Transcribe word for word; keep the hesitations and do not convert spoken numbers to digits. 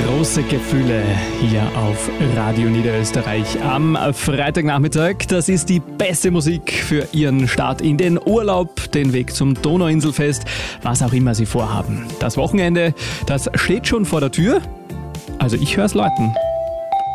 Große Gefühle hier auf Radio Niederösterreich am Freitagnachmittag. Das ist die beste Musik für Ihren Start in den Urlaub, den Weg zum Donauinselfest, was auch immer Sie vorhaben. Das Wochenende, das steht schon vor der Tür. Also ich höre es läuten.